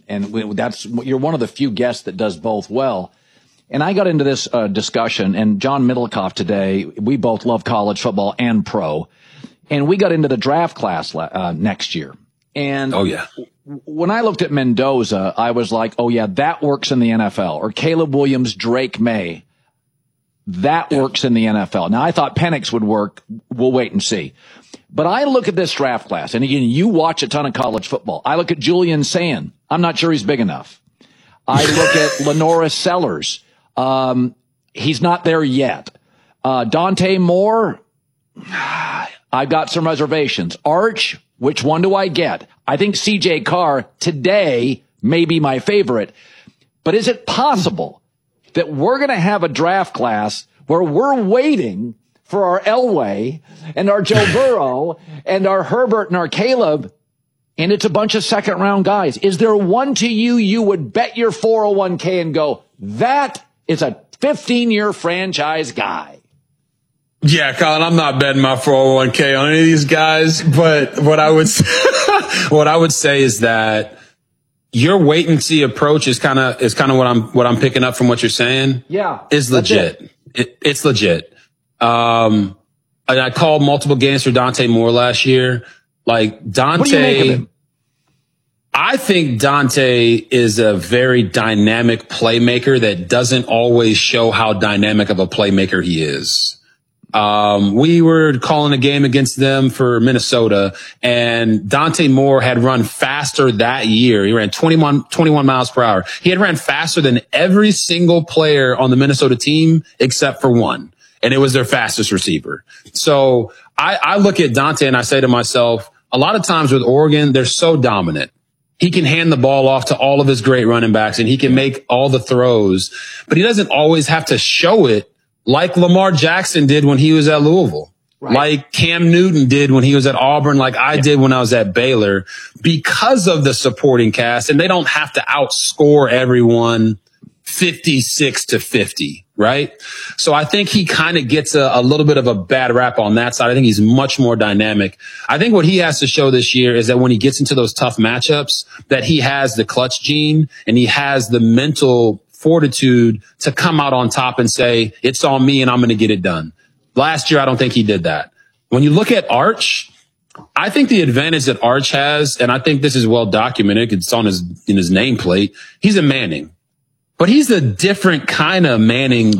And you're one of the few guests that does both well. And I got into this discussion, and John Middlecoff today, we both love college football and pro. And we got into the draft class next year. And oh, yeah. When I looked at Mendoza, I was like, oh, yeah, that works in the NFL. Or Caleb Williams, Drake May. That works in the NFL. Now, I thought Penix would work. We'll wait and see. But I look at this draft class, and again, you watch a ton of college football. I look at Julian Sand. I'm not sure he's big enough. I look at Lenoris Sellers. He's not there yet. Dante Moore, I've got some reservations. Arch, which one do I get? I think CJ Carr today may be my favorite. But is it possible that we're going to have a draft class where we're waiting for our Elway and our Joe Burrow and our Herbert and our Caleb, and it's a bunch of second-round guys? Is there one to you would bet your 401k and go, that is a 15-year franchise guy? Yeah, Colin, I'm not betting my 401k on any of these guys, but what I would say is that your wait and see approach is kind of what I'm picking up from what you're saying. Yeah, is legit. It's legit. I called multiple games for Dante Moore last year. Like Dante, what do you make of him? I think Dante is a very dynamic playmaker that doesn't always show how dynamic of a playmaker he is. We were calling a game against them for Minnesota, and Dante Moore had run faster that year. He ran 21 miles per hour. He had ran faster than every single player on the Minnesota team except for one, and it was their fastest receiver. So I look at Dante and I say to myself, a lot of times with Oregon, they're so dominant. He can hand the ball off to all of his great running backs, and he can make all the throws, but he doesn't always have to show it like Lamar Jackson did when he was at Louisville, right, like Cam Newton did when he was at Auburn, like I did when I was at Baylor, because of the supporting cast. And they don't have to outscore everyone 56-50, right? So I think he kind of gets a little bit of a bad rap on that side. I think he's much more dynamic. I think what he has to show this year is that when he gets into those tough matchups, that he has the clutch gene and he has the mental fortitude to come out on top and say, it's on me and I'm going to get it done. Last year, I don't think he did that. When you look at Arch, I think the advantage that Arch has, and I think this is well documented, it's on in his nameplate, he's a Manning. But he's a different kind of Manning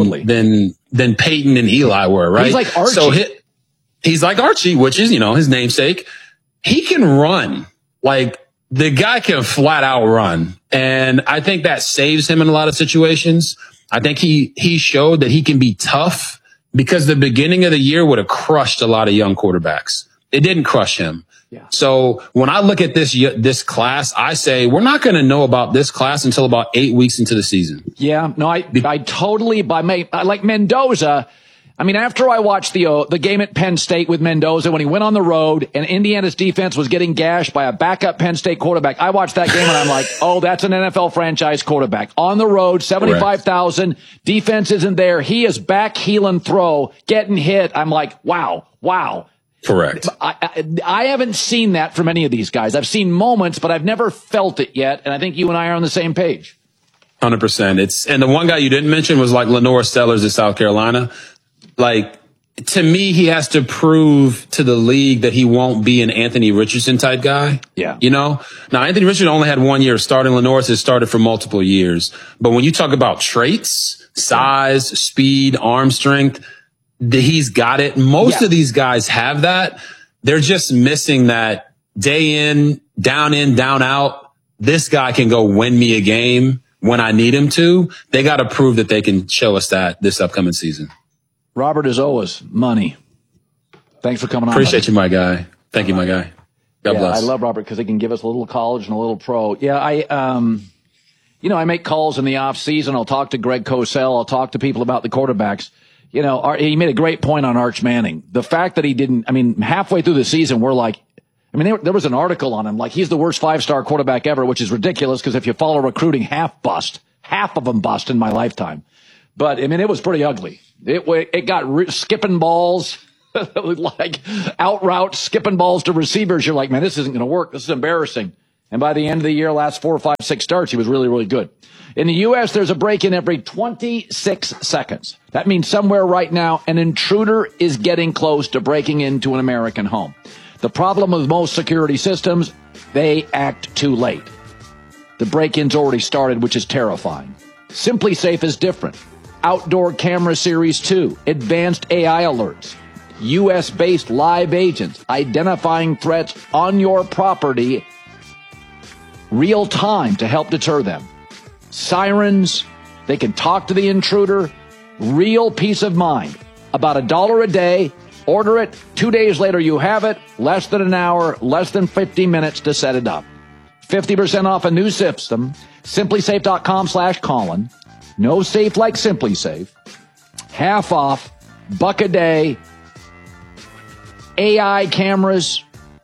than Peyton and Eli were, right? He's like Archie. So he's like Archie, which is, his namesake. He can run. Like, the guy can flat out run. And I think that saves him in a lot of situations. I think he showed that he can be tough, because the beginning of the year would have crushed a lot of young quarterbacks. It didn't crush him. Yeah. So when I look at this class, I say we're not going to know about this class until about 8 weeks into the season. Yeah, no, I totally like Mendoza. I mean, after I watched the game at Penn State with Mendoza when he went on the road and Indiana's defense was getting gashed by a backup Penn State quarterback, I watched that game and I'm like, oh, that's an NFL franchise quarterback. On the road, 75,000, defense isn't there. He is back, heel and throw, getting hit. I'm like, wow. Correct. I haven't seen that from any of these guys. I've seen moments, but I've never felt it yet. And I think you and I are on the same page. 100%. And the one guy you didn't mention was like Lenoris Sellers at South Carolina. Like, to me, he has to prove to the league that he won't be an Anthony Richardson type guy. Yeah. Now Anthony Richardson only had 1 year starting. Lenoris has started for multiple years. But when you talk about traits, size, speed, arm strength, he's got it. Most of these guys have that. They're just missing that day in, down out. This guy can go win me a game when I need him to. They got to prove that they can show us that this upcoming season. Robert, as always, money. Thanks for coming on. Appreciate you, my guy. Thank you, my guy. God bless. I love Robert because he can give us a little college and a little pro. Yeah, I make calls in the off season. I'll talk to Greg Cosell. I'll talk to people about the quarterbacks. He made a great point on Arch Manning. The fact that he didn't, halfway through the season, we're like, there was an article on him, like he's the worst 5-star quarterback ever, which is ridiculous because if you follow recruiting, half of them bust in my lifetime. But it was pretty ugly. It got skipping balls, like out route skipping balls to receivers. You're like, man, this isn't going to work. This is embarrassing. And by the end of the year, last 4, 5, 6 starts, he was really, really good. In the U.S., there's a break-in every 26 seconds. That means somewhere right now, an intruder is getting close to breaking into an American home. The problem with most security systems, they act too late. The break-in's already started, which is terrifying. Simply Safe is different. Outdoor Camera Series 2, advanced AI alerts, U.S.-based live agents identifying threats on your property real time to help deter them. Sirens, they can talk to the intruder, real peace of mind. About $1 a day, order it, 2 days later you have it, less than an hour, less than 50 minutes to set it up. 50% off a new system, simplysafe.com/Colin. No safe like Simply Safe. Half off, $1 a day, AI cameras,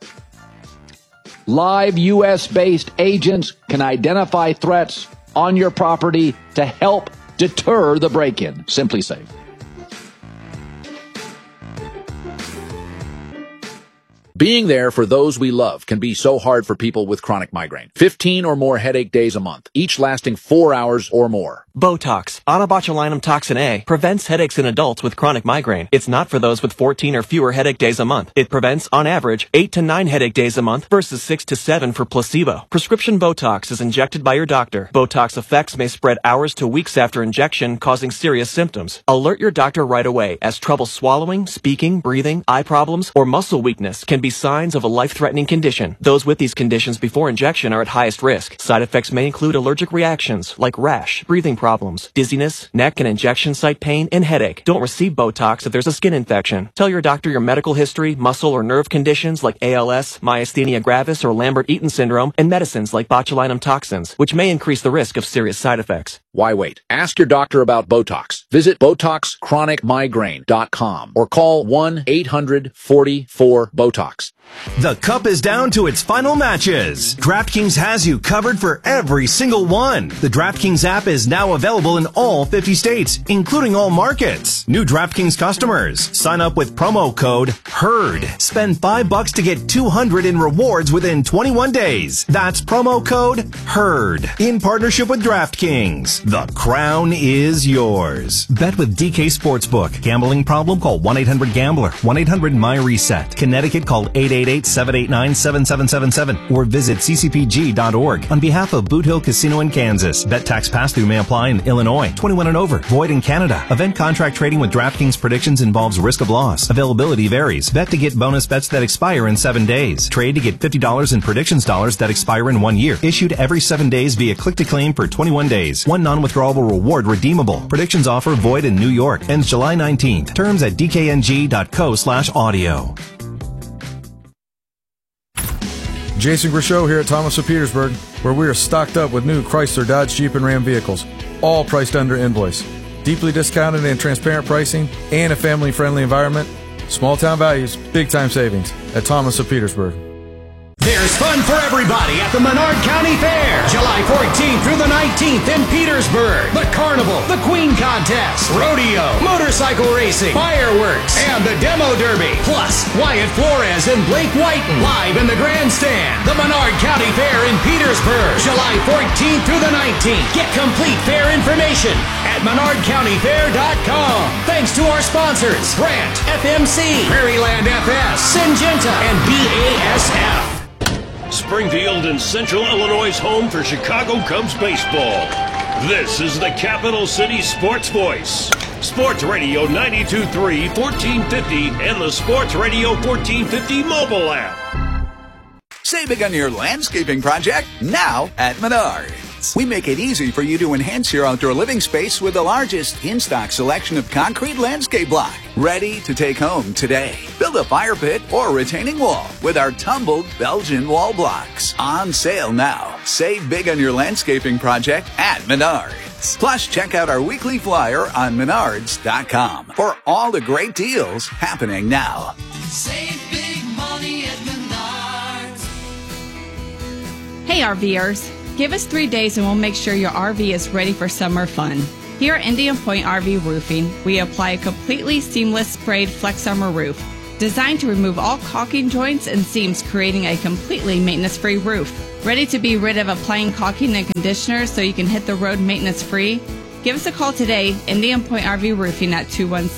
live U.S.-based agents can identify threats on your property to help deter the break-in. Simply Safe. Being there for those we love can be so hard for people with chronic migraine. 15 or more headache days a month, each lasting 4 hours or more. Botox, onabotulinum toxin A, prevents headaches in adults with chronic migraine. It's not for those with 14 or fewer headache days a month. It prevents, on average, 8 to 9 headache days a month versus 6 to 7 for placebo. Prescription Botox is injected by your doctor. Botox effects may spread hours to weeks after injection, causing serious symptoms. Alert your doctor right away, as trouble swallowing, speaking, breathing, eye problems, or muscle weakness can be signs of a life-threatening condition. Those with these conditions before injection are at highest risk. Side effects may include allergic reactions like rash, breathing problems, dizziness, neck and injection site pain, and headache. Don't receive Botox if there's a skin infection. Tell your doctor your medical history, muscle or nerve conditions like ALS, myasthenia gravis, or Lambert-Eaton syndrome, and medicines like botulinum toxins, which may increase the risk of serious side effects. Why wait? Ask your doctor about Botox. Visit BotoxChronicMigraine.com or call 1-800-44-BOTOX. The cup is down to its final matches. DraftKings has you covered for every single one. The DraftKings app is now available in all 50 states, including all markets. New DraftKings customers, sign up with promo code HERD. Spend $5 to get $200 in rewards within 21 days. That's promo code HERD. In partnership with DraftKings. The crown is yours. Bet with DK Sportsbook. Gambling problem? Call 1-800-GAMBLER. 1-800-MY-RESET. Connecticut, call 888-789-7777 or visit ccpg.org. On behalf of Boot Hill Casino in Kansas, bet tax pass-through may apply in Illinois. 21 and over. Void in Canada. Event contract trading with DraftKings predictions involves risk of loss. Availability varies. Bet to get bonus bets that expire in 7 days. Trade to get $50 in predictions dollars that expire in 1 year. Issued every 7 days via click-to-claim for 21 days. One non-withdrawable reward redeemable. Predictions offer void in New York. Ends July 19th. Terms at dkng.co/audio. Jason Grishow here at Thomas of Petersburg, where we are stocked up with new Chrysler, Dodge, Jeep, and Ram vehicles, all priced under invoice. Deeply discounted and transparent pricing, and a family-friendly environment. Small town values, big time savings at Thomas of Petersburg. There's fun for everybody at the Menard County Fair, July 14th through the 19th in Petersburg. The Carnival, the Queen Contest, Rodeo, motorcycle racing, fireworks, and the Demo Derby. Plus, Wyatt Flores and Blake Whiten live in the grandstand. The Menard County Fair in Petersburg, July 14th through the 19th. Get complete fair information at MenardCountyFair.com. Thanks to our sponsors, Grant, FMC, Prairieland FS, Syngenta, and BASF. Springfield and Central Illinois' home for Chicago Cubs baseball. This is the Capital City Sports Voice. Sports Radio 92.3, 1450, and the Sports Radio 1450 mobile app. Save big on your landscaping project now at Menards. We make it easy for you to enhance your outdoor living space with the largest in-stock selection of concrete landscape block. Ready to take home today. Build a fire pit or retaining wall with our tumbled Belgian wall blocks. On sale now. Save big on your landscaping project at Menards. Plus, check out our weekly flyer on Menards.com for all the great deals happening now. Save big money at Menards. Hey RVers. Give us 3 days and we'll make sure your RV is ready for summer fun. Here at Indian Point RV Roofing, we apply a completely seamless sprayed Flex Armor roof. Designed to remove all caulking joints and seams, creating a completely maintenance-free roof. Ready to be rid of applying caulking and conditioner so you can hit the road maintenance-free? Give us a call today, Indian Point RV Roofing at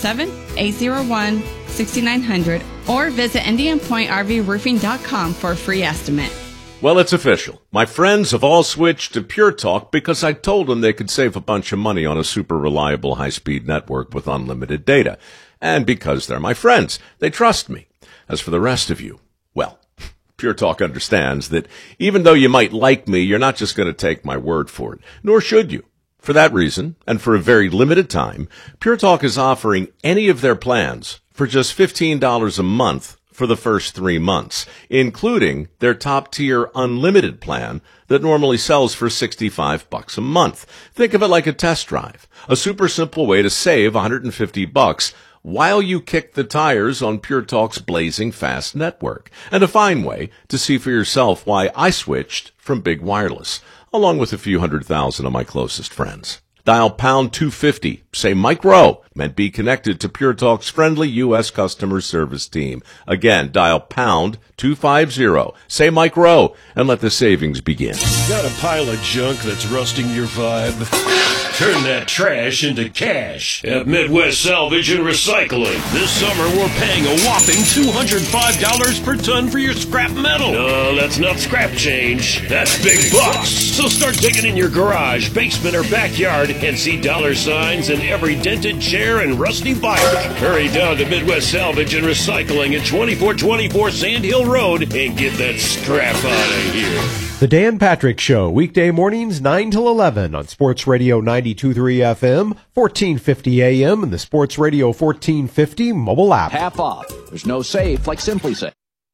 217-801-6900 or visit IndianPointRVRoofing.com for a free estimate. Well, it's official. My friends have all switched to Pure Talk because I told them they could save a bunch of money on a super reliable high-speed network with unlimited data. And because they're my friends, they trust me. As for the rest of you, well, Pure Talk understands that even though you might like me, you're not just going to take my word for it, nor should you. For that reason, and for a very limited time, Pure Talk is offering any of their plans for just $15 a month for the first 3 months, including their top-tier unlimited plan that normally sells for $65 a month. Think of it like a test drive, a super simple way to save $150 while you kick the tires on Pure Talk's blazing fast network, and a fine way to see for yourself why I switched from big wireless, along with a few 100,000 of my closest friends. Dial pound 250, say Mike Rowe, and be connected to Pure Talk's friendly U.S. customer service team. Again, dial pound 250, say Mike Rowe, and let the savings begin. Got a pile of junk that's rusting your vibe? Turn that trash into cash at Midwest Salvage and Recycling. This summer, we're paying a whopping $205 per ton for your scrap metal. No, that's not scrap change. That's big bucks. So start digging in your garage, basement, or backyard and see dollar signs in every dented chair and rusty bike. Hurry down to Midwest Salvage and Recycling at 2424 Sand Hill Road and get that scrap out of here. The Dan Patrick Show, weekday mornings 9 till 11 on Sports Radio 92.3 FM, 1450 AM, and the Sports Radio 1450 mobile app. Half off. There's no safe like Simply Safe.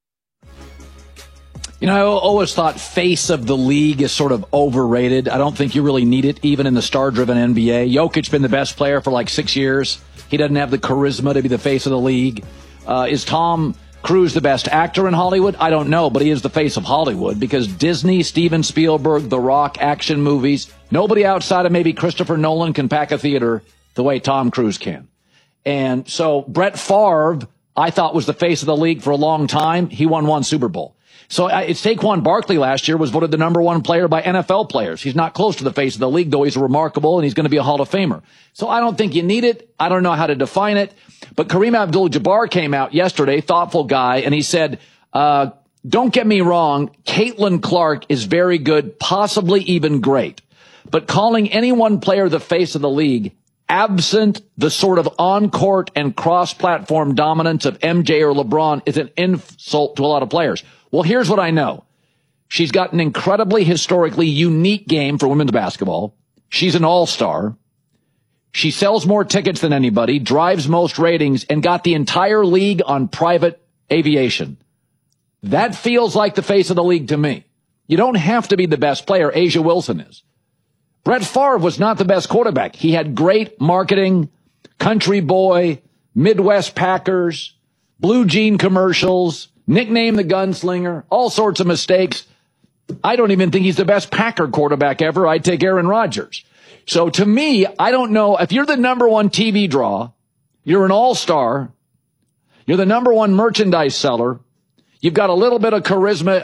You know, I always thought face of the league is sort of overrated. I don't think you really need it, even in the star-driven NBA. Jokic's been the best player for like 6 years. He doesn't have the charisma to be the face of the league. Is Tom Cruise the best actor in Hollywood? I don't know, but he is the face of Hollywood because Disney, Steven Spielberg, The Rock, action movies, nobody outside of maybe Christopher Nolan can pack a theater the way Tom Cruise can. And so Brett Favre, I thought, was the face of the league for a long time. He won one Super Bowl. So it's Saquon Barkley last year was voted the number one player by NFL players. He's not close to the face of the league, though he's remarkable, and he's going to be a Hall of Famer. So I don't think you need it. I don't know how to define it. But Kareem Abdul-Jabbar came out yesterday, thoughtful guy, and he said, don't get me wrong, Caitlin Clark is very good, possibly even great. But calling any one player the face of the league, absent the sort of on-court and cross-platform dominance of MJ or LeBron, is an insult to a lot of players. Well, here's what I know. She's got an incredibly historically unique game for women's basketball. She's an all-star. She sells more tickets than anybody, drives most ratings, and got the entire league on private aviation. That feels like the face of the league to me. You don't have to be the best player. Asia Wilson is. Brett Favre was not the best quarterback. He had great marketing, country boy, Midwest Packers, blue jean commercials, nicknamed the gunslinger, all sorts of mistakes. I don't even think he's the best Packer quarterback ever. I'd take Aaron Rodgers. So to me, I don't know. If you're the number one TV draw, you're an all-star, you're the number one merchandise seller, you've got a little bit of charisma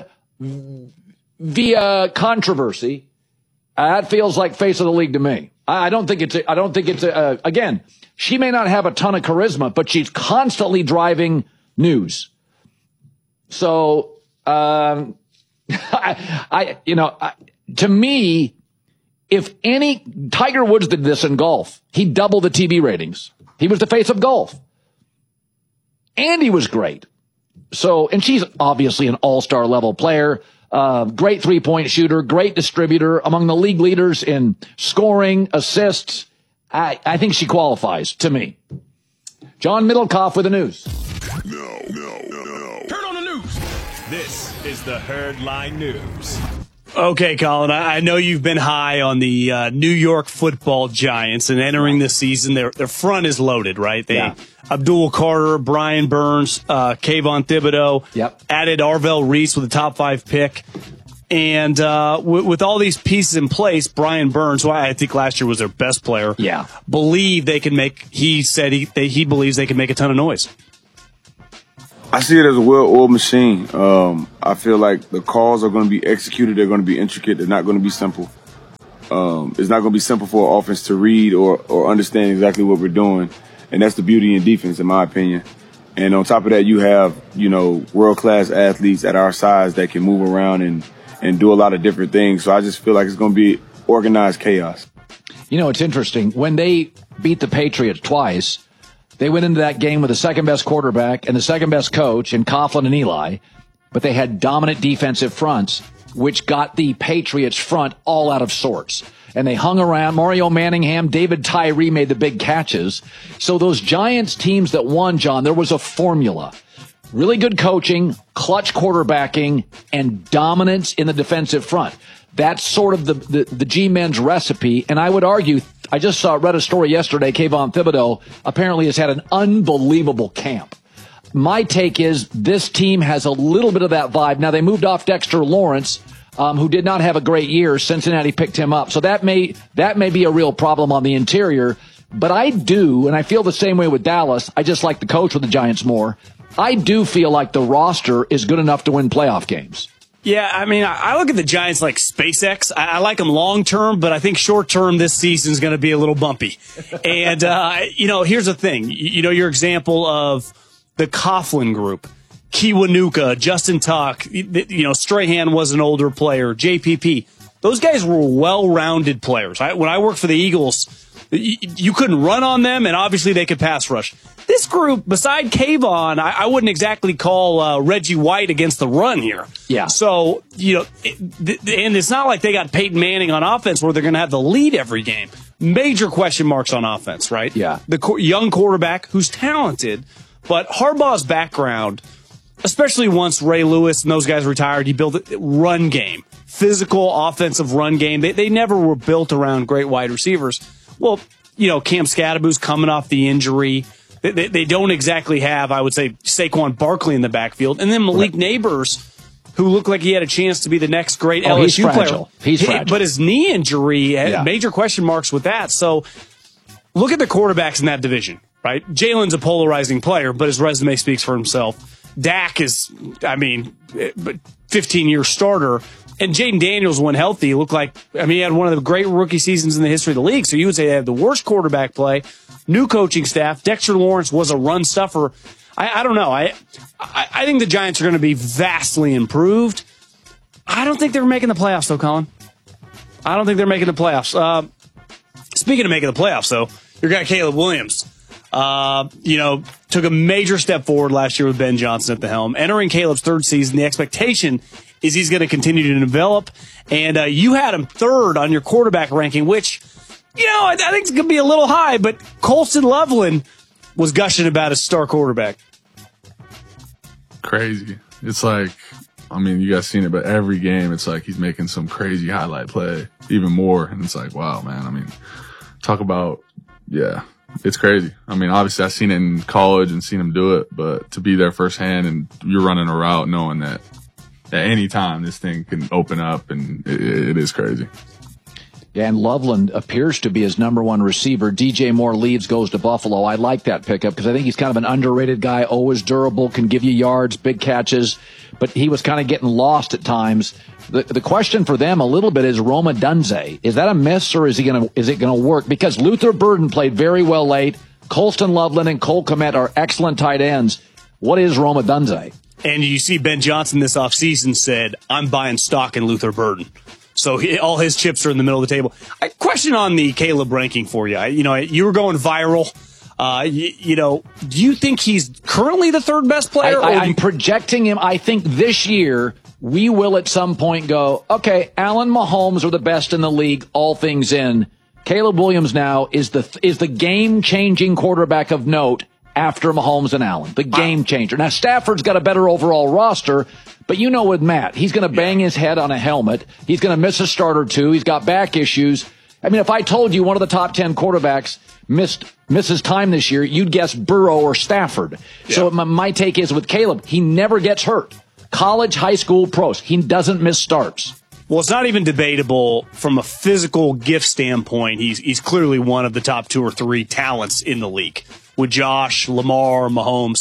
via controversy, that feels like face of the league to me. I don't think it's again, she may not have a ton of charisma, but she's constantly driving news. So, to me, if Tiger Woods did this in golf, he'd double the TV ratings. He was the face of golf. And he was great. So, and she's obviously an all-star level player, great three-point shooter, great distributor, among the league leaders in scoring, assists. I think she qualifies, to me. John Middlecoff with the news. No. Turn on the news. This is the Herdline News. Okay, Colin, I know you've been high on the New York Football Giants, and entering this season, their front is loaded, right? Abdul Carter, Brian Burns, Kayvon Thibodeau, added Arvell Reese with a top 5 pick. And with all these pieces in place, Brian Burns, who I think last year was their best player, believe they can make, he said he believes they can make a ton of noise. I see it as a well-oiled machine. I feel like the calls are going to be executed. They're going to be intricate. They're not going to be simple. It's not going to be simple for an offense to read or understand exactly what we're doing. And that's the beauty in defense, in my opinion. And on top of that, you have, world-class athletes at our size that can move around and do a lot of different things. So I just feel like it's going to be organized chaos. It's interesting. When they beat the Patriots twice, they went into that game with the second-best quarterback and the second-best coach in Coughlin and Eli, but they had dominant defensive fronts, which got the Patriots front all out of sorts. And they hung around. Mario Manningham, David Tyree made the big catches. So those Giants teams that won, John, there was a formula. Really good coaching, clutch quarterbacking, and dominance in the defensive front. That's sort of the G-Men's recipe. And I would argue, I just read a story yesterday, Kayvon Thibodeau apparently has had an unbelievable camp. My take is this team has a little bit of that vibe. Now, they moved off Dexter Lawrence, who did not have a great year. Cincinnati picked him up. So that may be a real problem on the interior. But I do, and I feel the same way with Dallas. I just like the coach with the Giants more. I do feel like the roster is good enough to win playoff games. Yeah, I mean, I look at the Giants like SpaceX. I like them long term, but I think short term this season is going to be a little bumpy. And, here's the thing. Your example of the Coughlin group, Kiwanuka, Justin Tuck, Strahan was an older player, JPP. Those guys were well-rounded players. When I worked for the Eagles, you couldn't run on them, and obviously they could pass rush. This group, beside Kayvon, I wouldn't exactly call Reggie White against the run here. Yeah. So, and it's not like they got Peyton Manning on offense where they're going to have the lead every game. Major question marks on offense, right? Yeah. The young quarterback who's talented, but Harbaugh's background, especially once Ray Lewis and those guys retired, he built a run game, physical offensive run game. They never were built around great wide receivers. Well, Cam Scadaboo's coming off the injury. They don't exactly have, I would say, Saquon Barkley in the backfield. And then Malik Neighbors, who looked like he had a chance to be the next great LSU player. He's fragile. But his knee injury had major question marks with that. So look at the quarterbacks in that division, right? Jalen's a polarizing player, but his resume speaks for himself. Dak is, 15-year starter. And Jaden Daniels, when healthy, looked like, he had one of the great rookie seasons in the history of the league. So you would say they have the worst quarterback play, new coaching staff. Dexter Lawrence was a run stuffer. I don't know. I think the Giants are going to be vastly improved. I don't think they're making the playoffs, though, Colin. I don't think they're making the playoffs. Speaking of making the playoffs, though, your guy Caleb Williams, took a major step forward last year with Ben Johnson at the helm. Entering Caleb's third season, the expectation is he's going to continue to develop. And you had him third on your quarterback ranking, which, I think it's going to be a little high. But Colston Loveland was gushing about his star quarterback. Crazy. It's like, you guys seen it, but every game it's like he's making some crazy highlight play, even more. And it's like, wow, man. Talk about, it's crazy. Obviously I've seen it in college and seen him do it, but to be there firsthand and you're running a route knowing that at any time this thing can open up, and it is crazy. Yeah, and Loveland appears to be his number one receiver. DJ Moore leaves, goes to Buffalo. I like that pickup because I think he's kind of an underrated guy, always durable, can give you yards, big catches, but he was kind of getting lost at times. The question for them a little bit is Roma Dunze. Is that a miss, or is it going to work? Because Luther Burden played very well late. Colston Loveland and Cole Kmet are excellent tight ends. What is Roma Dunze? And you see Ben Johnson this offseason said, I'm buying stock in Luther Burden. So all his chips are in the middle of the table. Question on the Caleb ranking for you. You were going viral. Do you think he's currently the third best player? I'm projecting him. I think this year we will at some point go, okay, Allen Mahomes are the best in the league, all things in. Caleb Williams now is the game-changing quarterback of note after Mahomes and Allen, the game changer. Now, Stafford's got a better overall roster, but with Matt, he's going to bang his head on a helmet. He's going to miss a start or two. He's got back issues. If I told you one of the top 10 quarterbacks misses time this year, you'd guess Burrow or Stafford. Yeah. So my take is with Caleb, he never gets hurt. College, high school, pros, he doesn't miss starts. Well, it's not even debatable from a physical gift standpoint. He's clearly one of the top 2 or 3 talents in the league. With Josh, Lamar, Mahomes,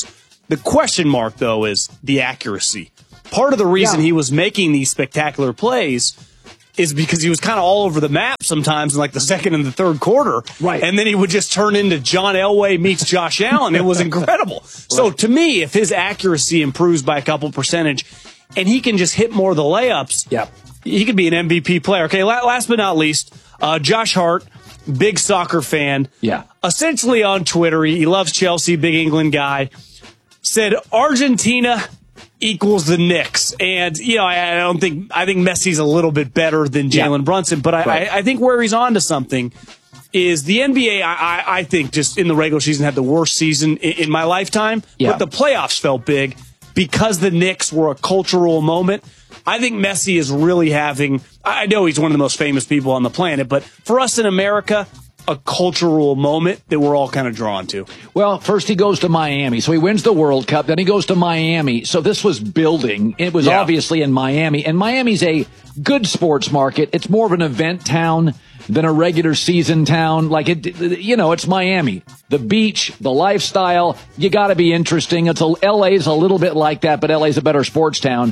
The question mark, though, is the accuracy. Part of the reason he was making these spectacular plays is because he was kind of all over the map sometimes in like the second and the third quarter. Right. And then he would just turn into John Elway meets Josh Allen. It was incredible. So to me, if his accuracy improves by a couple percentage and he can just hit more of the layups, he could be an MVP player. Okay, last but not least, Josh Hart, big soccer fan. Yeah. Essentially on Twitter, he loves Chelsea, big England guy, said Argentina equals the Knicks. And, I think Messi's a little bit better than Jalen Brunson, but I think where he's on to something is the NBA, I think, just in the regular season had the worst season in my lifetime, but the playoffs felt big because the Knicks were a cultural moment. I think Messi is really having, I know he's one of the most famous people on the planet, but for us in America, a cultural moment that we're all kind of drawn to. Well, first he goes to Miami. So he wins the World Cup. Then he goes to Miami. So this was building. It was obviously in Miami. And Miami's a good sports market. It's more of an event town than a regular season town. Like, it's Miami. The beach, the lifestyle, you got to be interesting. LA's a little bit like that, but LA's a better sports town.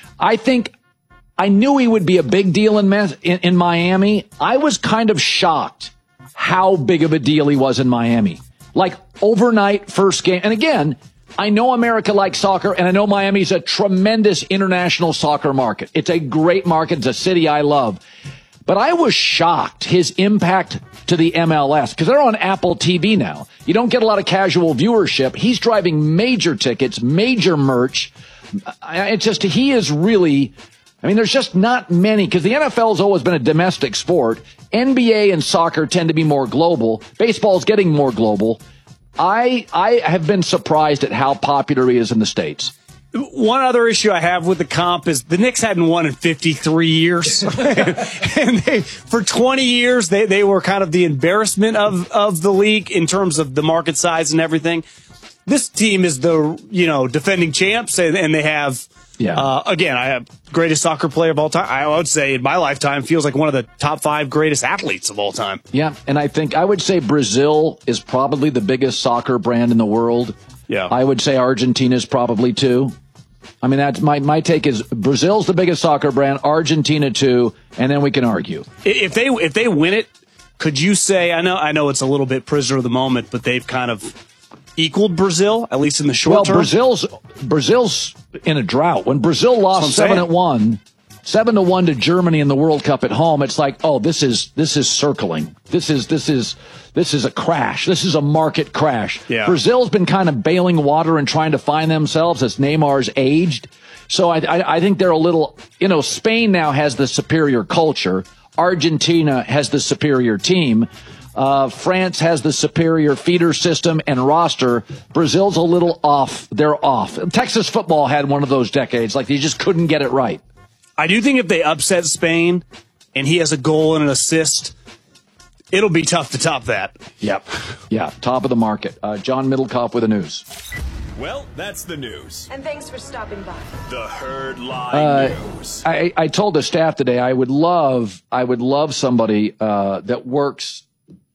I knew he would be a big deal in Miami. I was kind of shocked how big of a deal he was in Miami. Like, overnight, first game. And again, I know America likes soccer, and I know Miami's a tremendous international soccer market. It's a great market. It's a city I love. But I was shocked his impact to the MLS, because they're on Apple TV now. You don't get a lot of casual viewership. He's driving major tickets, major merch. It's just, he is really... there's just not many, because the NFL has always been a domestic sport. NBA and soccer tend to be more global. Baseball is getting more global. I have been surprised at how popular he is in the States. One other issue I have with the comp is the Knicks hadn't won in 53 years. And for 20 years, they were kind of the embarrassment of the league in terms of the market size and everything. This team is the, defending champs, and they have... again, I have greatest soccer player of all time. I would say in my lifetime feels like one of the top 5 greatest athletes of all time. Yeah, and I would say Brazil is probably the biggest soccer brand in the world. Yeah, I would say Argentina is probably too. That's my take is Brazil's the biggest soccer brand, Argentina too, and then we can argue. If they win it, could you say, I know it's a little bit prisoner of the moment, but they've kind of equaled Brazil, at least in the short term? Brazil's in a drought. When Brazil lost 7-1 to Germany in the World Cup at home, it's like, oh, this is circling. This is a crash. This is a market crash. Yeah. Brazil's been kind of bailing water and trying to find themselves as Neymar's aged. So I think they're a little, Spain now has the superior culture. Argentina has the superior team. France has the superior feeder system and roster. Brazil's a little off. They're off. Texas football had one of those decades. Like, they just couldn't get it right. I do think if they upset Spain and he has a goal and an assist, it'll be tough to top that. Yep. Yeah, top of the market. John Middlecoff with the news. Well, that's the news. And thanks for stopping by. The Herd Line News. I told the staff today I would love somebody that works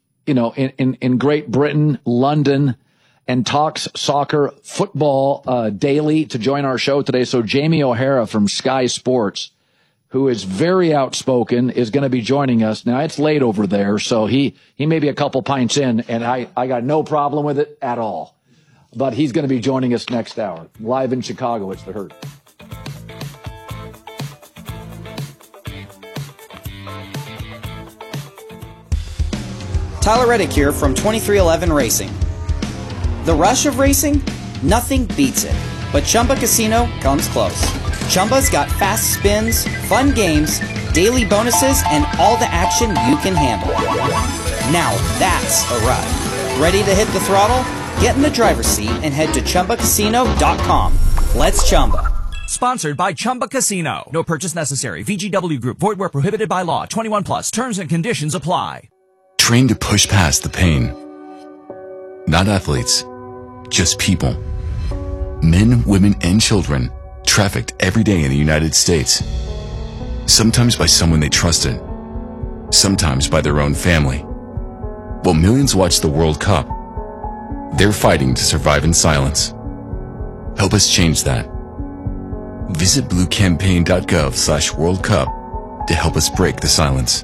in Great Britain, London, and talks soccer, football daily to join our show today. So Jamie O'Hara from Sky Sports, who is very outspoken, is going to be joining us. Now, it's late over there, so he may be a couple pints in, and I got no problem with it at all. But he's going to be joining us next hour. Live in Chicago, it's The Herd. Tyler Reddick here from 2311 Racing. The rush of racing? Nothing beats it. But Chumba Casino comes close. Chumba's got fast spins, fun games, daily bonuses, and all the action you can handle. Now that's a ride. Ready to hit the throttle? Get in the driver's seat and head to ChumbaCasino.com. Let's Chumba. Sponsored by Chumba Casino. No purchase necessary. VGW Group. Void where prohibited by law. 21 plus. Terms and conditions apply. Trained to push past the pain. Not athletes, just people. Men, women, and children trafficked every day in the United States. Sometimes by someone they trusted. Sometimes by their own family. While millions watch the World Cup, they're fighting to survive in silence. Help us change that. Visit bluecampaign.gov/World Cup to help us break the silence.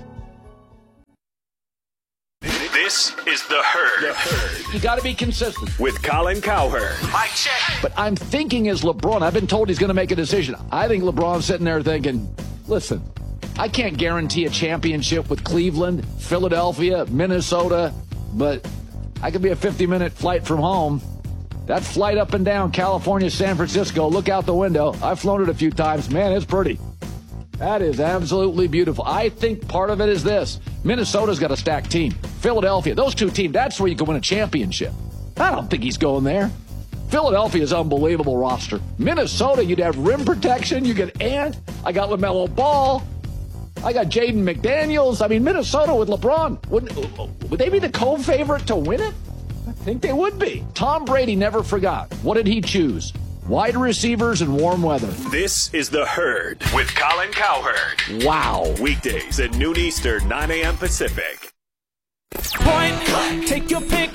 This is The Herd. You got to be consistent. With Colin Cowherd. Mike check. But I'm thinking as LeBron, I've been told he's going to make a decision. I think LeBron's sitting there thinking, listen, I can't guarantee a championship with Cleveland, Philadelphia, Minnesota, but I could be a 50-minute flight from home. That flight up and down California, San Francisco, look out the window. I've flown it a few times. Man, it's pretty. That is absolutely beautiful. I think part of it is this. Minnesota's got a stacked team. Philadelphia, those two teams, that's where you can win a championship. I don't think he's going there. Philadelphia's unbelievable roster. Minnesota, you'd have rim protection. You get Ant. I got LaMelo Ball. I got Jaden McDaniels. I mean, Minnesota with LeBron, would they be the co-favorite to win it? I think they would be. Tom Brady never forgot. What did he choose? Wide receivers and warm weather. This is The Herd with Colin Cowherd. Wow. Weekdays at noon Eastern, 9 a.m. Pacific. Point blank, take your pick,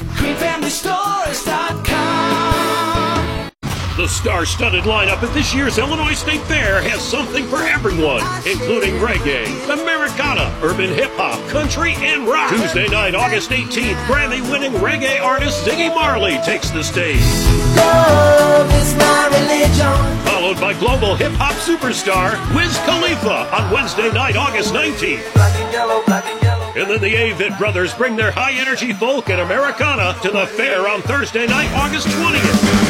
greenfamilystores.com. The star-studded lineup at this year's Illinois State Fair has something for everyone, including reggae, Americana, urban hip-hop, country, and rock. Tuesday night, August 18th, Grammy-winning reggae artist Ziggy Marley takes the stage. Love is my religion. Followed by global hip-hop superstar Wiz Khalifa on Wednesday night, August 19th. Black and yellow, black and yellow. And then the Avett Brothers bring their high-energy folk and Americana to the fair on Thursday night, August 20th.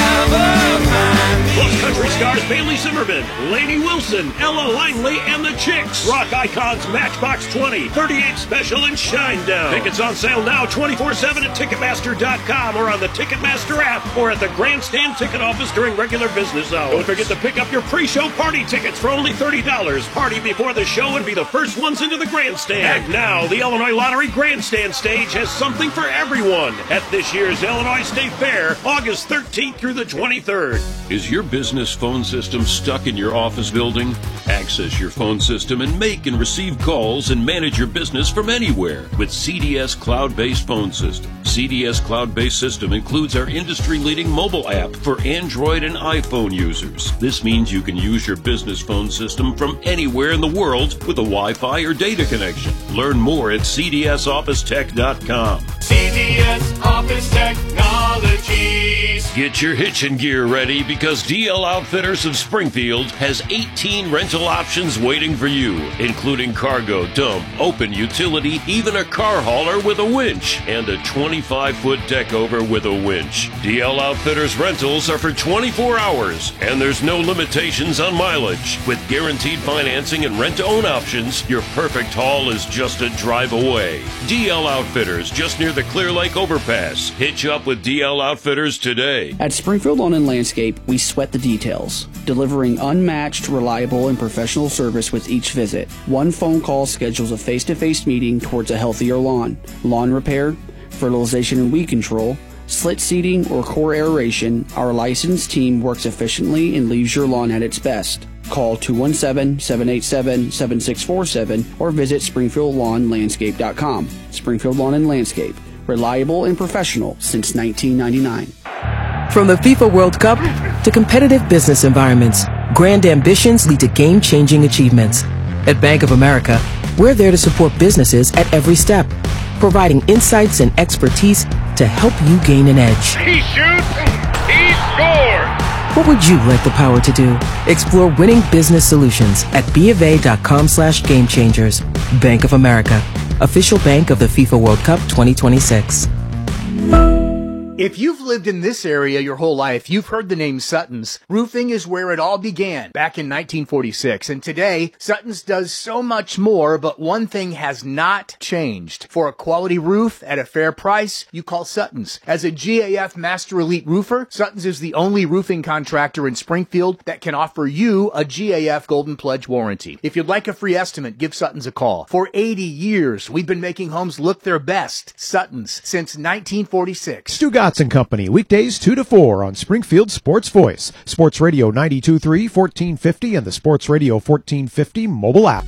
Plus country stars Bailey Zimmerman, Lainey Wilson, Ella Langley, and the Chicks. Rock icons Matchbox 20, 38 Special, and Shinedown. Tickets on sale now 24/7 at Ticketmaster.com or on the Ticketmaster app or at the Grandstand ticket office during regular business hours. Don't forget to pick up your pre-show party tickets for only $30. Party before the show and be the first ones into the Grandstand. And now, the Illinois Lottery Grandstand stage has something for everyone at this year's Illinois State Fair, August 13th through the 23rd. Is your business phone system stuck in your office building? Access your phone system and make and receive calls and manage your business from anywhere with CDS Cloud-Based Phone System. CDS Cloud-Based System includes our industry-leading mobile app for Android and iPhone users. This means you can use your business phone system from anywhere in the world with a Wi-Fi or data connection. Learn more at cdsofficetech.com. CDS Office Technologies. Get your hitching gear ready because DL Outfitters of Springfield has 18 rental options waiting for you, including cargo, dump, open utility, even a car hauler with a winch, and a 25-foot deck over with a winch. DL Outfitters rentals are for 24 hours, and there's no limitations on mileage. With guaranteed financing and rent-to-own options, your perfect haul is just a drive away. DL Outfitters, just near the Clear Lake Overpass. Hitch up with DL Outfitters today. At Springfield Lawn and Landscape, we sweat the details, delivering unmatched, reliable, and professional service with each visit. One phone call schedules a face-to-face meeting towards a healthier lawn. Lawn repair, fertilization and weed control, slit seeding, or core aeration, our licensed team works efficiently and leaves your lawn at its best. Call 217-787-7647 or visit SpringfieldLawnLandscape.com. Springfield Lawn and Landscape, reliable and professional since 1999. From the FIFA World Cup to competitive business environments, grand ambitions lead to game-changing achievements. At Bank of America, we're there to support businesses at every step, providing insights and expertise to help you gain an edge. He shoots, he scores. What would you like the power to do? Explore winning business solutions at BofA.com/gamechangers. Bank of America, official bank of the FIFA World Cup 2026. If you've lived in this area your whole life, you've heard the name Sutton's. Roofing is where it all began back in 1946. And today, Sutton's does so much more, but one thing has not changed. For a quality roof at a fair price, you call Sutton's. As a GAF Master Elite roofer, Sutton's is the only roofing contractor in Springfield that can offer you a GAF Golden Pledge warranty. If you'd like a free estimate, give Sutton's a call. For 80 years, we've been making homes look their best. Sutton's, since 1946. Stu Gotts and Company, weekdays 2 to 4 on Springfield Sports Voice, Sports Radio 92.3, 1450, and the Sports Radio 1450 mobile app.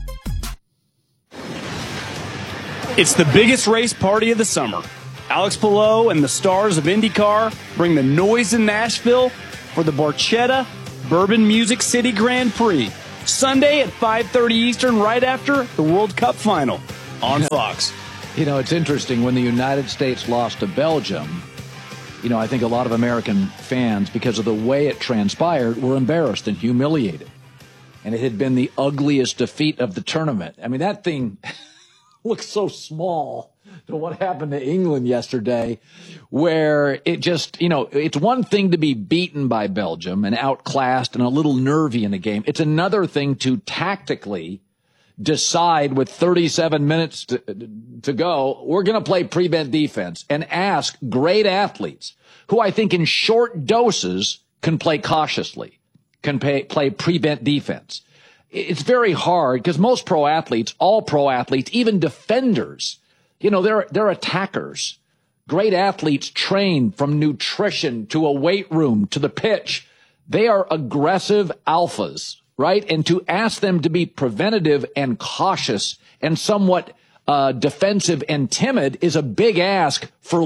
It's the biggest race party of the summer. Alex Palou and the stars of IndyCar bring the noise in Nashville for the Barchetta Bourbon Music City Grand Prix. Sunday at 5:30 Eastern, right after the World Cup final on Fox. You know, it's interesting. When the United States lost to Belgium, you know, I think a lot of American fans, because of the way it transpired, were embarrassed and humiliated. And it had been the ugliest defeat of the tournament. I mean, that thing looks so small to what happened to England yesterday, where it just, you know, it's one thing to be beaten by Belgium and outclassed and a little nervy in a game. It's another thing to tactically decide with 37 minutes to go, we're going to play prevent defense, and ask great athletes who I think in short doses can play cautiously, can play prevent defense. It's very hard because most pro athletes, all pro athletes, even defenders, you know, they're attackers. Great athletes train from nutrition to a weight room to the pitch. They are aggressive alphas, right? And to ask them to be preventative and cautious and somewhat defensive and timid is a big ask for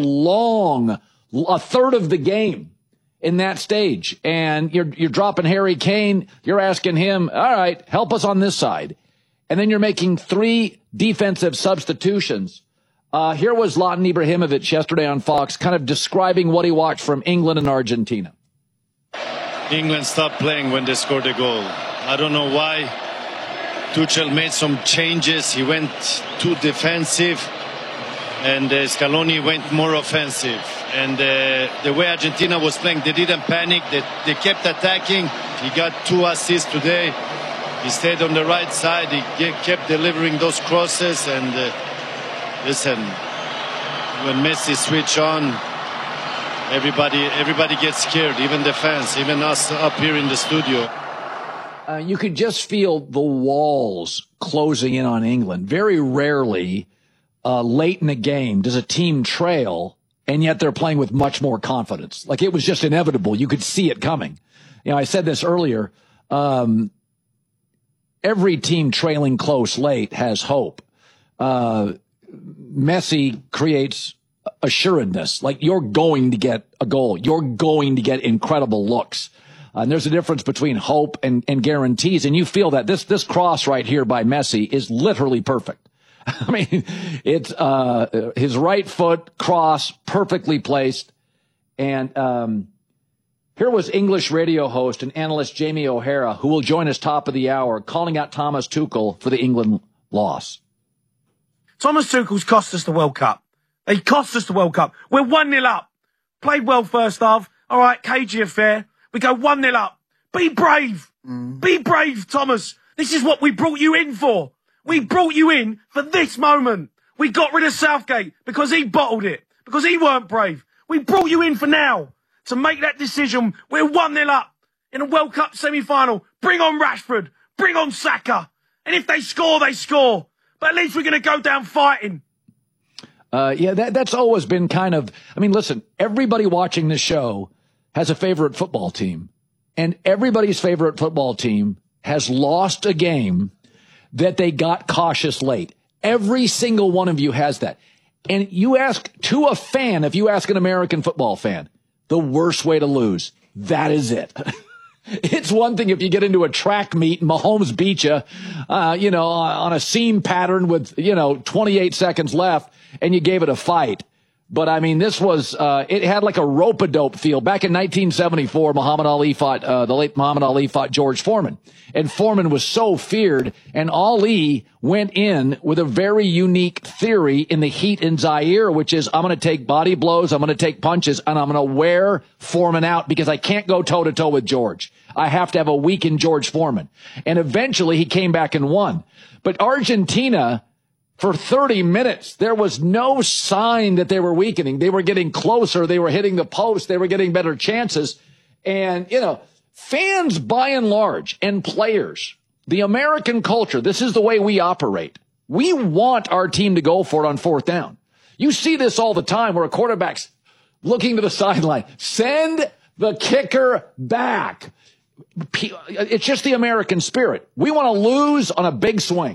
a third of the game in that stage. And you're dropping Harry Kane. You're asking him, all right, help us on this side. And then you're making 3 defensive substitutions. Here was Zlatan Ibrahimovic yesterday on Fox, kind of describing what he watched from England and Argentina. England stopped playing when they scored a goal. I don't know why. Tuchel made some changes. He went too defensive, and Scaloni went more offensive. And the way Argentina was playing, they didn't panic. They kept attacking. He got 2 assists today. He stayed on the right side. He kept delivering those crosses. And listen, when Messi switch on, everybody gets scared, even the fans, even us up here in the studio. You could just feel the walls closing in on England. Very rarely, late in a game, does a team trail, and yet they're playing with much more confidence. Like, it was just inevitable. You could see it coming. You know, I said this earlier. Every team trailing close late has hope. Messi creates assuredness. Like, you're going to get a goal. You're going to get incredible looks. And there's a difference between hope and guarantees. And you feel that this cross right here by Messi is literally perfect. I mean, it's his right foot cross, perfectly placed. And here was English radio host and analyst Jamie O'Hara, who will join us top of the hour, calling out Thomas Tuchel for the England loss. Thomas Tuchel's cost us the World Cup. He cost us the World Cup. We're 1-0 up. Played well first half. All right, cagey affair. We go 1-0 up. Be brave. Be brave, Thomas. This is what we brought you in for. We brought you in for this moment. We got rid of Southgate because he bottled it, because he weren't brave. We brought you in for now to make that decision. We're 1-0 up in a World Cup semi-final. Bring on Rashford. Bring on Saka. And if they score, they score. But at least we're going to go down fighting. Yeah, that's always been kind of, I mean, listen, everybody watching this show has a favorite football team, and everybody's favorite football team has lost a game that they got cautious late. Every single one of you has that. And you ask to a fan, if you ask an American football fan, the worst way to lose, that is it. It's one thing if you get into a track meet and Mahomes beat you, on a seam pattern with, 28 seconds left and you gave it a fight. But I mean, this was, it had like a rope-a-dope feel. Back in 1974, the late Muhammad Ali fought George Foreman. And Foreman was so feared, and Ali went in with a very unique theory in the heat in Zaire, which is, I'm going to take body blows, I'm going to take punches, and I'm going to wear Foreman out because I can't go toe-to-toe with George. I have to have a weakened George Foreman. And eventually he came back and won. But Argentina, for 30 minutes, there was no sign that they were weakening. They were getting closer. They were hitting the post. They were getting better chances. And, fans by and large and players, the American culture, this is the way we operate. We want our team to go for it on fourth down. You see this all the time where a quarterback's looking to the sideline. Send the kicker back. It's just the American spirit. We want to lose on a big swing.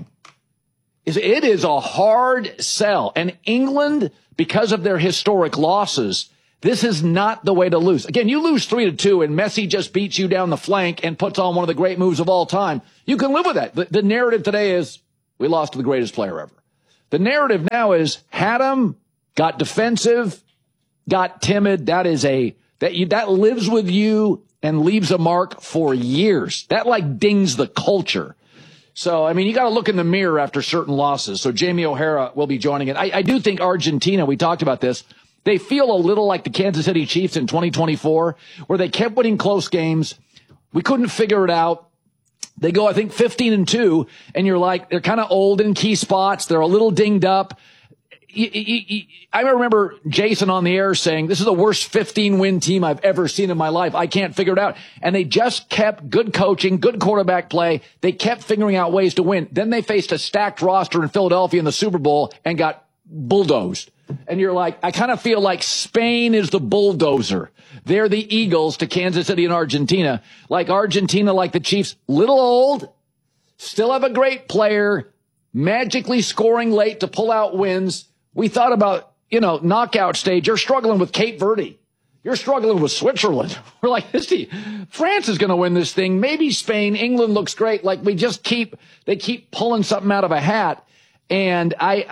It is a hard sell. And England, because of their historic losses, This is not the way to lose. Again, you lose 3-2 and Messi just beats you down the flank and puts on one of the great moves of all time. You can live with that. The narrative today is we lost to the greatest player ever. The narrative now is had him, got defensive, got timid. That lives with you and leaves a mark for years. That like dings the culture. So, I mean, you got to look in the mirror after certain losses. So Jamie O'Hara will be joining it. I do think Argentina, we talked about this, they feel a little like the Kansas City Chiefs in 2024, where they kept winning close games. We couldn't figure it out. They go, I think, 15-2, and you're like, they're kind of old in key spots. They're a little dinged up. I remember Jason on the air saying, this is the worst 15-win team I've ever seen in my life. I can't figure it out. And they just kept good coaching, good quarterback play. They kept figuring out ways to win. Then they faced a stacked roster in Philadelphia in the Super Bowl and got bulldozed. And you're like, I kind of feel like Spain is the bulldozer. They're the Eagles to Kansas City and Argentina. Like Argentina, like the Chiefs, little old, still have a great player, magically scoring late to pull out wins. We thought about, knockout stage. You're struggling with Cape Verde. You're struggling with Switzerland. We're like, France is going to win this thing. Maybe Spain. England looks great. Like they keep pulling something out of a hat. And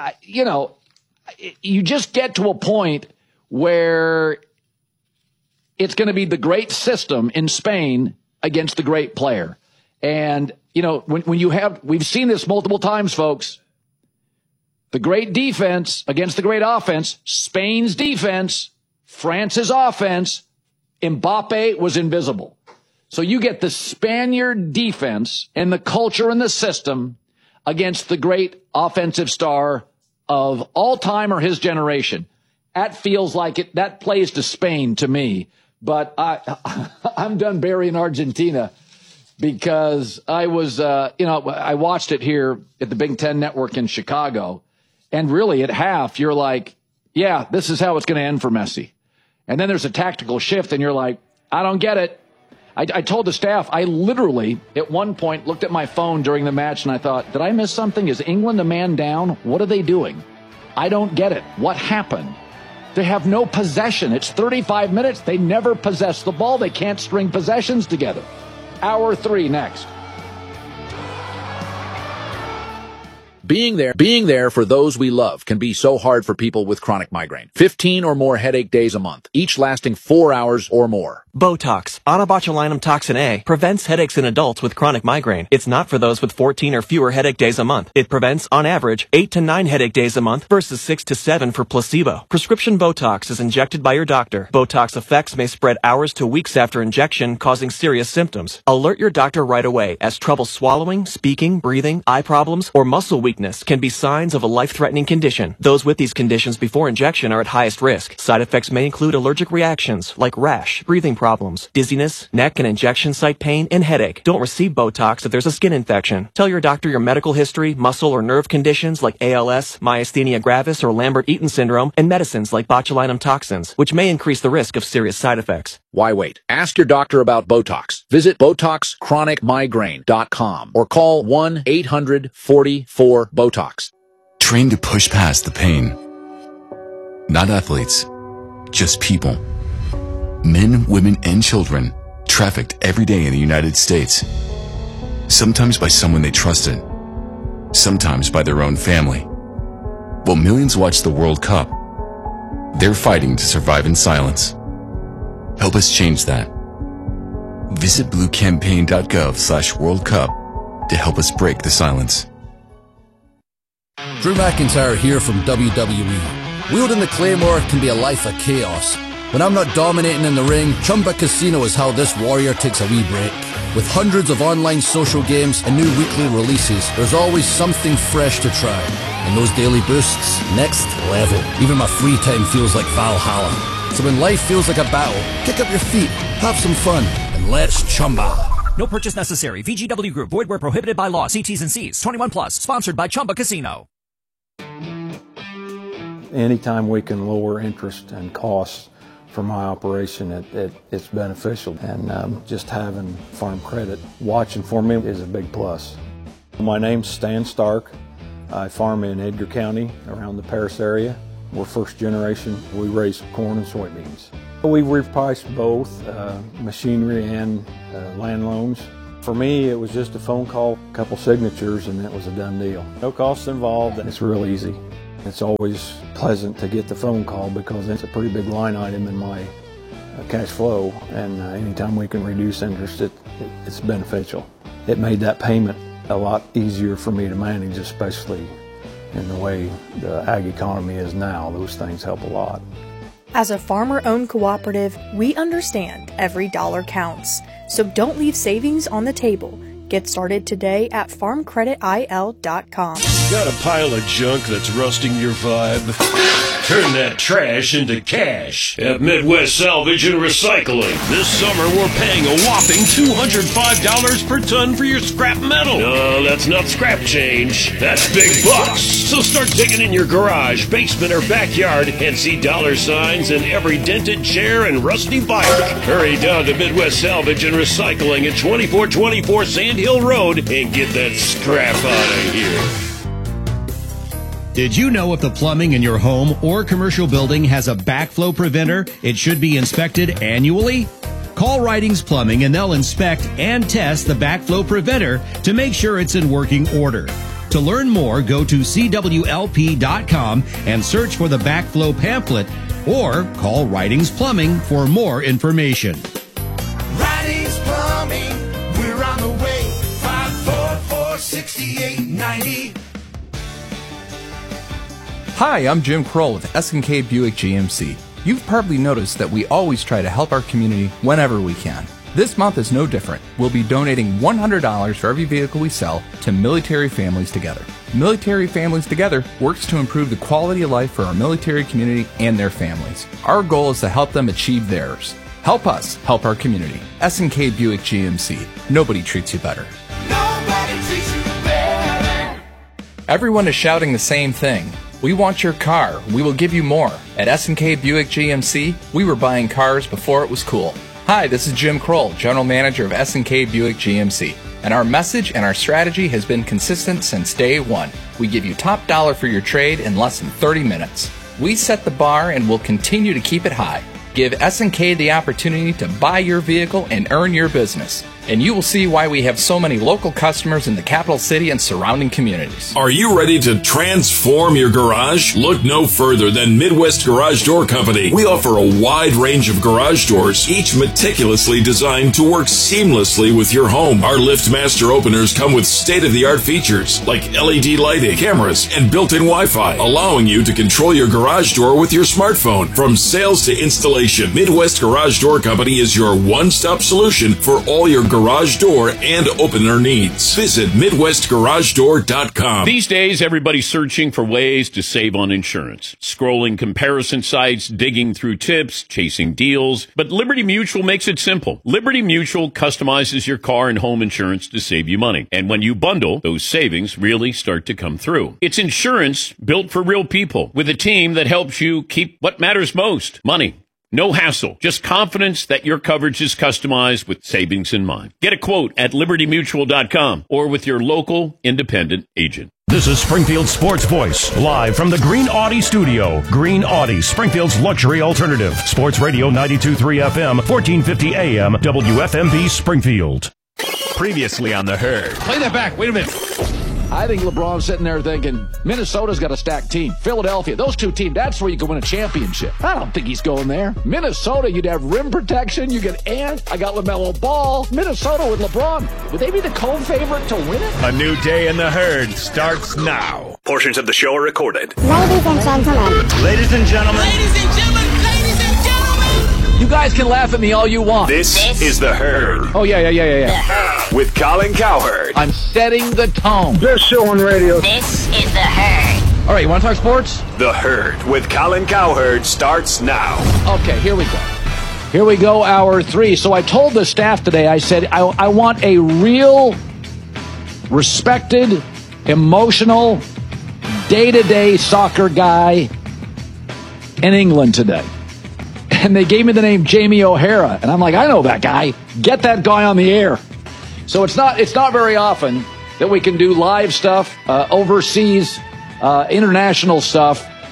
you just get to a point where it's going to be the great system in Spain against the great player. And, we've seen this multiple times, folks. The great defense against the great offense, Spain's defense, France's offense, Mbappe was invisible. So you get the Spaniard defense and the culture and the system against the great offensive star of all time or his generation. That feels like it. That plays to Spain to me. But I'm done burying Argentina because I was, I watched it here at the Big Ten Network in Chicago. And really at half, you're like, yeah, this is how it's going to end for Messi. And then there's a tactical shift and you're like, I don't get it. I told the staff, I literally at one point looked at my phone during the match and I thought, did I miss something? Is England a man down? What are they doing? I don't get it. What happened? They have no possession. It's 35 minutes. They never possess the ball. They can't string possessions together. Hour 3 next. Being there for those we love can be so hard for people with chronic migraine. 15 or more headache days a month, each lasting 4 hours or more. Botox, onabotulinum toxin A, prevents headaches in adults with chronic migraine. It's not for those with 14 or fewer headache days a month. It prevents, on average, 8 to 9 headache days a month versus 6 to 7 for placebo. Prescription Botox is injected by your doctor. Botox effects may spread hours to weeks after injection, causing serious symptoms. Alert your doctor right away, as trouble swallowing, speaking, breathing, eye problems, or muscle weakness can be signs of a life-threatening condition. Those with these conditions before injection are at highest risk. Side effects may include allergic reactions like rash, breathing problems, dizziness, neck and injection site pain, and headache. Don't receive Botox if there's a skin infection. Tell your doctor your medical history, muscle or nerve conditions like ALS, myasthenia gravis, or Lambert-Eaton syndrome, and medicines like botulinum toxins, which may increase the risk of serious side effects. Why wait? Ask your doctor about Botox. Visit BotoxChronicMigraine.com or call 1-800-44-BOTOX. Train to push past the pain. Not athletes, just people. Men, women, and children trafficked every day in the United States. Sometimes by someone they trusted, sometimes by their own family. While millions watch the World Cup, they're fighting to survive in silence. Help us change that. Visit bluecampaign.gov/World Cup to help us break the silence. Drew McIntyre here from WWE. Wielding the Claymore can be a life of chaos. When I'm not dominating in the ring, Chumba Casino is how this warrior takes a wee break. With hundreds of online social games and new weekly releases, there's always something fresh to try. And those daily boosts, next level. Even my free time feels like Valhalla. So when life feels like a battle, kick up your feet, have some fun, and let's Chumba. No purchase necessary. VGW Group. Void where prohibited by law. See T's and C's. 21 plus. Sponsored by Chumba Casino. Anytime we can lower interest and costs for my operation, it's beneficial. And just having Farm Credit watching for me is a big plus. My name's Stan Stark. I farm in Edgar County around the Paris area. We're first generation. We raise corn and soybeans. We repriced both machinery and land loans. For me, it was just a phone call, a couple signatures, and it was a done deal. No costs involved, and it's real easy. It's always pleasant to get the phone call because it's a pretty big line item in my cash flow, and anytime we can reduce interest, it's beneficial. It made that payment a lot easier for me to manage, especially in the way the ag economy is now. Those things help a lot. As a farmer-owned cooperative, we understand every dollar counts. So don't leave savings on the table. Get started today at farmcreditil.com. Got a pile of junk that's rusting your vibe? Turn that trash into cash at Midwest Salvage and Recycling. This summer, we're paying a whopping $205 per ton for your scrap metal. No, that's not scrap change. That's big bucks. So start digging in your garage, basement, or backyard and see dollar signs in every dented chair and rusty bike. Hurry down to Midwest Salvage and Recycling at 2424 Sand Hill Road and get that scrap out of here. Did you know if the plumbing in your home or commercial building has a backflow preventer, it should be inspected annually? Call Ridings Plumbing and they'll inspect and test the backflow preventer to make sure it's in working order. To learn more, go to CWLP.com and search for the backflow pamphlet or call Ridings Plumbing for more information. Ridings Plumbing, we're on the way. 544-6890. Hi, I'm Jim Kroll with S&K Buick GMC. You've probably noticed that we always try to help our community whenever we can. This month is no different. We'll be donating $100 for every vehicle we sell to Military Families Together. Military Families Together works to improve the quality of life for our military community and their families. Our goal is to help them achieve theirs. Help us help our community. S&K Buick GMC. Nobody treats you better. Nobody treats you better. Everyone is shouting the same thing. We want your car. We will give you more. At S&K Buick GMC, we were buying cars before it was cool. Hi, this is Jim Kroll, General Manager of S&K Buick GMC. And our message and our strategy has been consistent since day one. We give you top dollar for your trade in less than 30 minutes. We set the bar and will continue to keep it high. Give S&K the opportunity to buy your vehicle and earn your business. And you will see why we have so many local customers in the capital city and surrounding communities. Are you ready to transform your garage? Look no further than Midwest Garage Door Company. We offer a wide range of garage doors, each meticulously designed to work seamlessly with your home. Our LiftMaster openers come with state-of-the-art features like LED lighting, cameras, and built-in Wi-Fi, allowing you to control your garage door with your smartphone. From sales to installation, Midwest Garage Door Company is your one-stop solution for all your garage door and opener needs. Visit MidwestGarageDoor.com. These days, everybody's searching for ways to save on insurance. Scrolling comparison sites, digging through tips, chasing deals. But Liberty Mutual makes it simple. Liberty Mutual customizes your car and home insurance to save you money. And when you bundle, those savings really start to come through. It's insurance built for real people with a team that helps you keep what matters most, money. No hassle, just confidence that your coverage is customized with savings in mind. Get a quote at libertymutual.com or with your local independent agent. This is Springfield Sports Voice, live from the Green Audi studio. Green Audi, Springfield's luxury alternative. Sports Radio 92.3 FM, 1450 AM, WFMB Springfield. Previously on The Herd. Play that back. Wait a minute. I think LeBron's sitting there thinking, Minnesota's got a stacked team. Philadelphia, those two teams, that's where you can win a championship. I don't think he's going there. Minnesota, you'd have rim protection. You get Ant. I got LaMelo Ball. Minnesota with LeBron. Would they be the co-favorite to win it? A new day in The Herd starts now. Portions of the show are recorded. Ladies and gentlemen. Ladies and gentlemen. Ladies and gentlemen. Ladies and gentlemen. You guys can laugh at me all you want. This is The Herd. Oh, yeah. With Colin Cowherd. I'm setting the tone. Best show on radio. This is The Herd. All right, you want to talk sports? The Herd with Colin Cowherd starts now. Okay, here we go. Here we go, hour 3. So I told the staff today, I said, I want a real, respected, emotional, day-to-day soccer guy in England today. And they gave me the name Jamie O'Hara. And I'm like, I know that guy. Get that guy on the air. So it's not very often that we can do live stuff, overseas, international stuff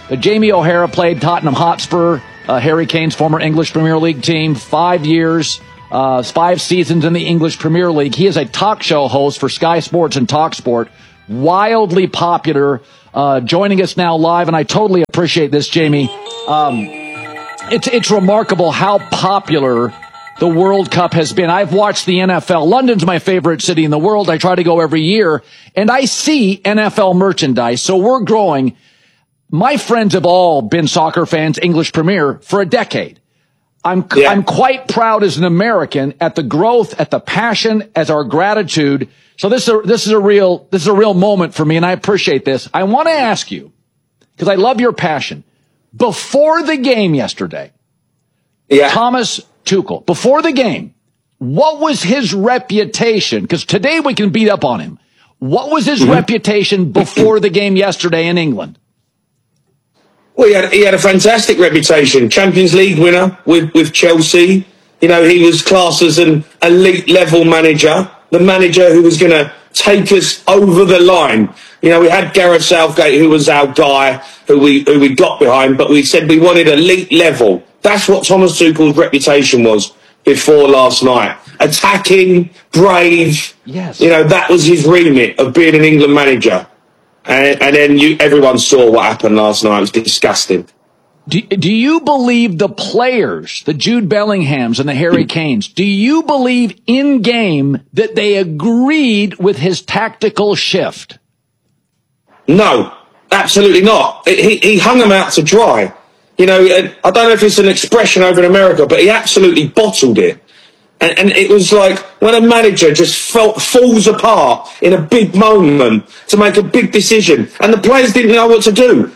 Jamie O'Hara played Tottenham Hotspur, Harry Kane's former English Premier League team, 5 years, 5 seasons in the English Premier League. He is a talk show host for Sky Sports and TalkSport, wildly popular, joining us now live, and I totally appreciate this, Jamie. It's remarkable how popular the World Cup has been. I've watched the NFL. London's my favorite city in the world. I try to go every year, and I see NFL merchandise, so we're growing. My friends have all been soccer fans, English Premier, for a decade. I'm quite proud as an American at the growth, at the passion, as our gratitude. So this is a real moment for me, and I appreciate this. I want to ask you, because I love your passion. Before the game yesterday, Thomas Tuchel, before the game, what was his reputation? Because today we can beat up on him. What was his reputation before the game yesterday in England? Well, he had a fantastic reputation. Champions League winner with Chelsea. You know, he was classed as an elite level manager, the manager who was going to take us over the line. You know, we had Gareth Southgate, who was our guy, who we got behind, but we said we wanted elite level. That's what Thomas Tuchel's reputation was before last night. Attacking, brave. Yes. You know, that was his remit of being an England manager. And then everyone saw what happened last night. It was disgusting. Do you believe the players, the Jude Bellinghams and the Harry Kanes, do you believe in game that they agreed with his tactical shift? No, absolutely not. He hung them out to dry. You know, I don't know if it's an expression over in America, but he absolutely bottled it. And it was like when a manager just falls apart in a big moment to make a big decision, and the players didn't know what to do.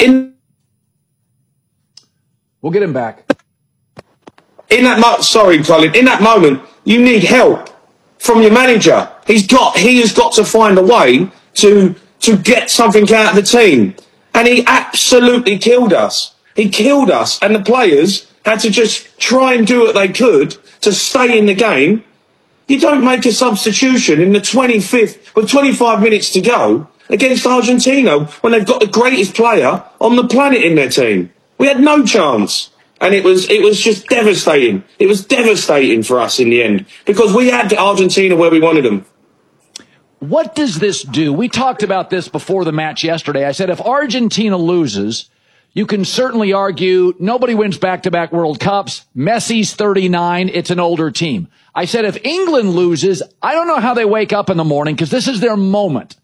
We'll get him back. Sorry, Colin. In that moment, you need help from your manager. He has got to find a way to get something out of the team, and he absolutely killed us. He killed us, and the players had to just try and do what they could to stay in the game. You don't make a substitution in the 25th with 25 minutes to go against Argentina when they've got the greatest player on the planet in their team. We had no chance. And it was just devastating. It was devastating for us in the end because we had Argentina where we wanted them. What does this do? We talked about this before the match yesterday. I said if Argentina loses, you can certainly argue nobody wins back-to-back World Cups. Messi's 39. It's an older team. I said if England loses, I don't know how they wake up in the morning because this is their moment.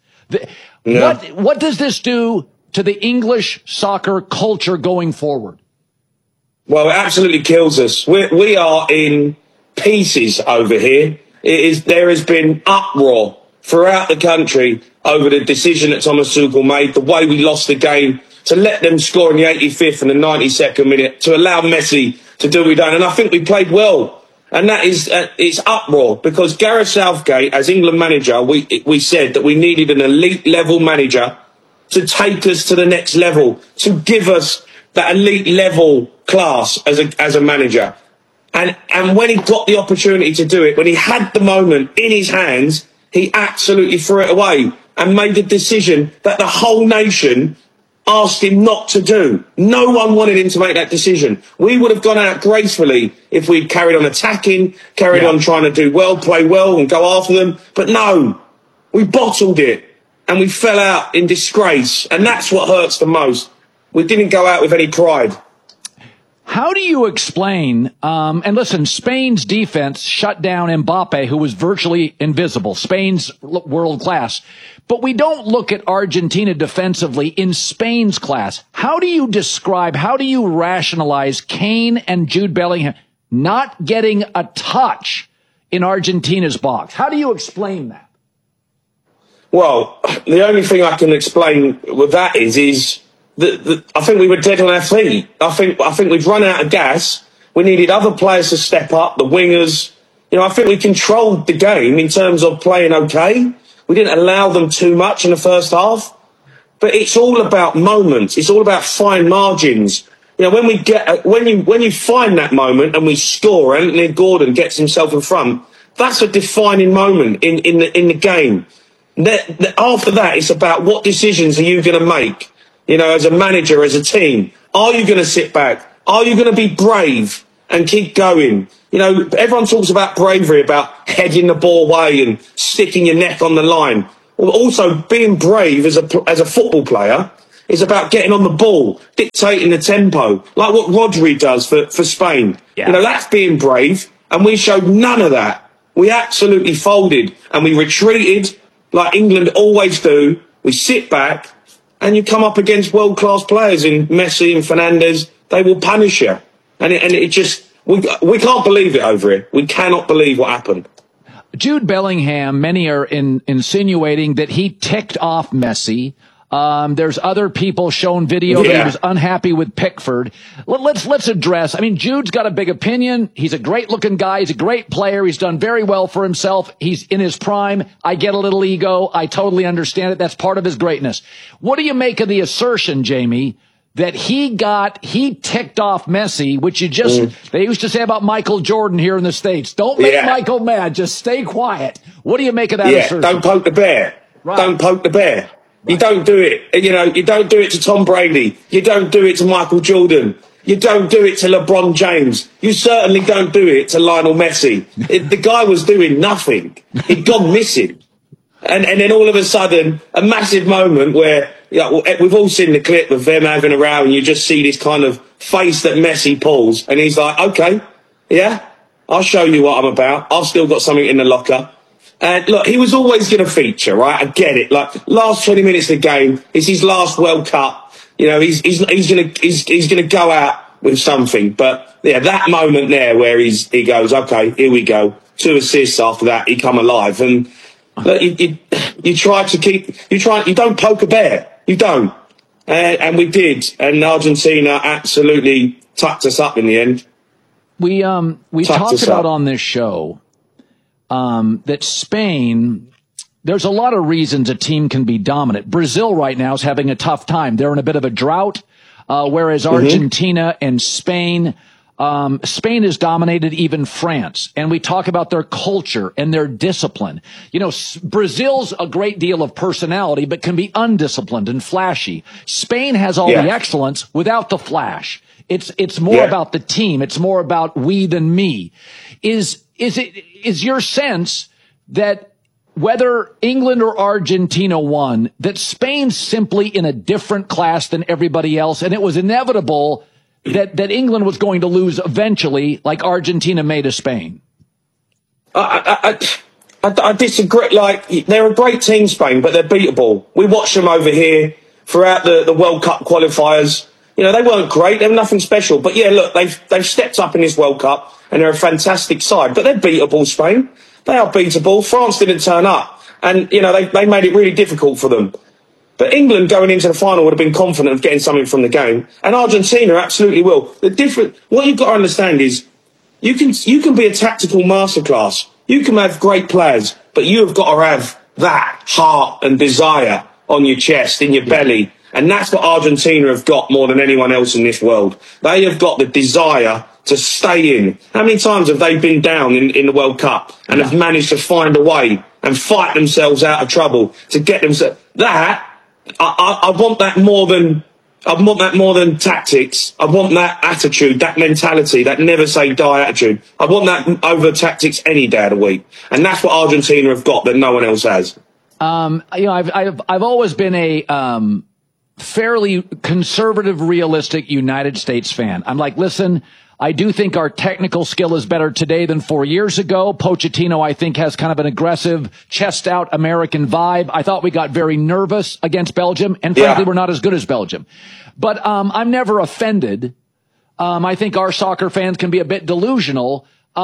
What does this do to the English soccer culture going forward? Well, it absolutely kills us. We are in pieces over here. There has been uproar throughout the country over the decision that Thomas Tuchel made, the way we lost the game, to let them score in the 85th and the 92nd minute, to allow Messi to do what we done. And I think we played well. And that is, it's uproar because Gareth Southgate, as England manager, we said that we needed an elite level manager to take us to the next level, to give us that elite level class as a manager. And when he got the opportunity to do it, when he had the moment in his hands, he absolutely threw it away and made a decision that the whole nation asked him not to do. No one wanted him to make that decision. We would have gone out gracefully if we'd carried on attacking, carried on trying to do well, play well and go after them. But no, we bottled it and we fell out in disgrace. And that's what hurts the most. We didn't go out with any pride. How do you explain, and listen, Spain's defense shut down Mbappe, who was virtually invisible. Spain's world class. But we don't look at Argentina defensively in Spain's class. How do you rationalize Kane and Jude Bellingham not getting a touch in Argentina's box? How do you explain that? Well, the only thing I can explain with that is I think we were dead on our feet. I think we've run out of gas. We needed other players to step up, the wingers. You know, I think we controlled the game in terms of playing okay. We didn't allow them too much in the first half. But it's all about moments. It's all about fine margins. You know, when you find that moment and we score, Anthony Gordon gets himself in front, that's a defining moment in the game. After that, it's about what decisions are you going to make. you know, as a manager, as a team? Are you going to sit back? Are you going to be brave and keep going? You know, everyone talks about bravery, about heading the ball away and sticking your neck on the line. Well, also being brave as a football player is about getting on the ball, dictating the tempo, like what Rodri does for Spain. Yeah. You know, that's being brave, and we showed none of that. We absolutely folded, and we retreated like England always do. We sit back, and you come up against world-class players in Messi and Fernandes. They will punish you. And it just, we can't believe it over here. We cannot believe what happened. Jude Bellingham, many are insinuating that he ticked off Messi. There's other people showing video that he was unhappy with Pickford. Let's address, I mean, Jude's got a big opinion. He's a great looking guy. He's a great player. He's done very well for himself. He's in his prime. I get a little ego. I totally understand it. That's part of his greatness. What do you make of the assertion, Jamie, that he ticked off Messi, which they used to say about Michael Jordan here in the States. Don't make Michael mad. Just stay quiet. What do you make of that assertion? Don't poke the bear. Right. Don't poke the bear. Right. You don't do it. You know, you don't do it to Tom Brady. You don't do it to Michael Jordan. You don't do it to LeBron James. You certainly don't do it to Lionel Messi. The guy was doing nothing. He'd gone missing. And then all of a sudden, a massive moment where, you know, we've all seen the clip of them having a row, and you just see this kind of face that Messi pulls, and he's like, okay, yeah, I'll show you what I'm about. I've still got something in the locker. And look, he was always going to feature, right? I get it. Like, last 20 minutes of the game, it's his last World Cup. You know, he's gonna go out with something. But yeah, that moment there where he goes, okay, here we go. 2 assists after that, he come alive. And look, you don't poke a bear. You don't. And we did. And Argentina absolutely tucked us up in the end. We talked about on this show that Spain, there's a lot of reasons a team can be dominant. Brazil right now is having a tough time. They're in a bit of a drought, whereas Argentina and Spain has dominated even France. And we talk about their culture and their discipline. You know, Brazil's a great deal of personality, but can be undisciplined and flashy. Spain has all the excellence without the flash. It's more about the team. It's more about we than me. Is your sense that whether England or Argentina won, that Spain's simply in a different class than everybody else, and it was inevitable that England was going to lose eventually, like Argentina made to Spain? I disagree. Like, they're a great team, Spain, but they're beatable. We watched them over here throughout the World Cup qualifiers. You know, they weren't great. They were nothing special. But yeah, look, they've stepped up in this World Cup, and they're a fantastic side. But they're beatable, Spain. They are beatable. France didn't turn up, and you know they made it really difficult for them. But England going into the final would have been confident of getting something from the game, and Argentina absolutely will. What you've got to understand is you can be a tactical masterclass. You can have great players, but you have got to have that heart and desire on your chest, in your belly. And that's what Argentina have got more than anyone else in this world. They have got the desire to stay in. How many times have they been down in the World Cup and have managed to find a way and fight themselves out of trouble to get themselves? I want that more than tactics. I want that attitude, that mentality, that never say die attitude. I want that over tactics any day of the week. And that's what Argentina have got that no one else has. You know, I've always been a fairly conservative, realistic United States fan. I'm like, listen, I do think our technical skill is better today than 4 years ago. Pochettino, I think, has kind of an aggressive, chest-out American vibe. I thought we got very nervous against Belgium, and frankly, we're not as good as Belgium. But I'm never offended. I think our soccer fans can be a bit delusional.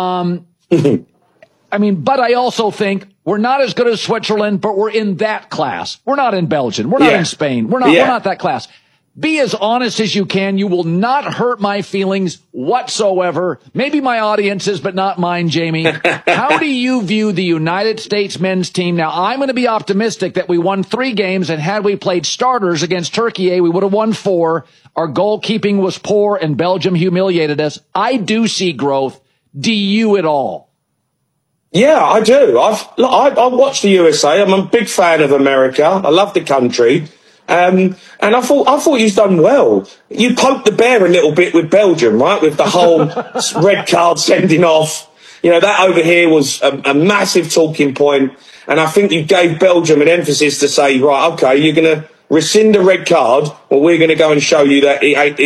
I mean, but I also think we're not as good as Switzerland, but we're in that class. We're not in Belgium. We're not in Spain. We're not that class. Be as honest as you can. You will not hurt my feelings whatsoever. Maybe my audience's, but not mine, Jamie. How do you view the United States men's team? Now, I'm going to be optimistic that we won 3 games, and had we played starters against Turkey, we would have won 4. Our goalkeeping was poor, and Belgium humiliated us. I do see growth. Do you at all? Yeah, I do. I watch the USA. I'm a big fan of America. I love the country. And I thought you've done well. You poked the bear a little bit with Belgium, right? With the whole red card sending off. You know, that over here was a massive talking point. And I think you gave Belgium an emphasis to say, right, okay, you're going to rescind the red card, well, we're going to go and show you that it